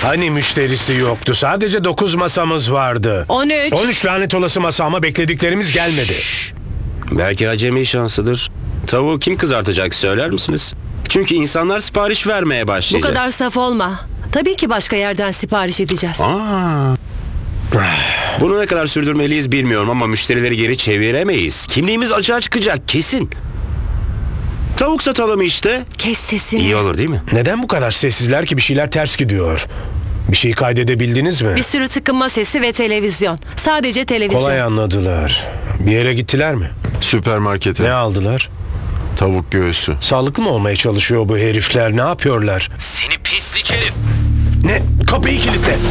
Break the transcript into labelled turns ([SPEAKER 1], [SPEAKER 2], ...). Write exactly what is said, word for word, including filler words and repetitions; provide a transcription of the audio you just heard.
[SPEAKER 1] Hani müşterisi yoktu? Sadece dokuz masamız vardı.
[SPEAKER 2] on üç.
[SPEAKER 1] on üç lanet olası masa ama beklediklerimiz gelmedi.
[SPEAKER 3] Belki acemi şansıdır. Tavuğu kim kızartacak söyler misiniz? Çünkü insanlar sipariş vermeye
[SPEAKER 2] Bu
[SPEAKER 3] başlayacak.
[SPEAKER 2] kadar saf olma. Tabii ki başka yerden sipariş edeceğiz.
[SPEAKER 3] Aa. Bunu ne kadar sürdürmeliyiz bilmiyorum ama müşterileri geri çeviremeyiz. Kimliğimiz açığa çıkacak kesin. Tavuk satalım işte.
[SPEAKER 2] Kes sesini.
[SPEAKER 3] İyi olur değil mi?
[SPEAKER 1] Neden bu kadar sessizler ki? Bir şeyler ters gidiyor. Bir şey kaydedebildiniz mi?
[SPEAKER 2] Bir sürü tıkınma sesi ve televizyon. Sadece televizyon.
[SPEAKER 1] Kolay anladılar. Bir yere gittiler mi?
[SPEAKER 4] Süpermarkete.
[SPEAKER 1] Ne aldılar?
[SPEAKER 4] Tavuk göğsü.
[SPEAKER 1] Sağlıklı mı olmaya çalışıyor bu herifler? Ne yapıyorlar?
[SPEAKER 3] Seni pislik herif.
[SPEAKER 1] Ne? Kapıyı kilitle.